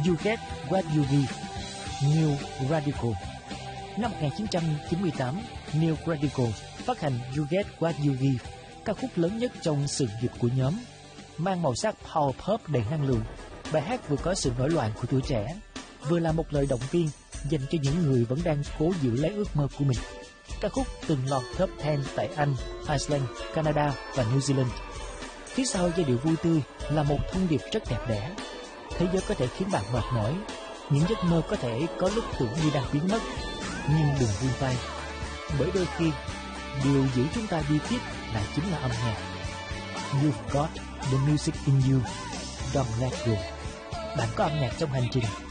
You Get What You Give, New Radical. Năm 1998, New Radical phát hành You Get What You Give, ca khúc lớn nhất trong sự nghiệp của nhóm. Mang màu sắc power pop đầy năng lượng, bài hát vừa có sự nổi loạn của tuổi trẻ, vừa là một lời động viên dành cho những người vẫn đang cố giữ lấy ước mơ của mình. Ca khúc từng lọt top 10 tại Anh, Iceland, Canada và New Zealand. Phía sau giai điệu vui tươi là một thông điệp rất đẹp đẽ. Thế giới có thể khiến bạn mệt mỏi, những giấc mơ có thể có lúc tưởng như đang biến mất, nhưng đừng buông tay, bởi đôi khi điều giữ chúng ta đi tiếp lại chính là âm nhạc. You've got the music in you, don't let go. Bạn có âm nhạc trong hành trình,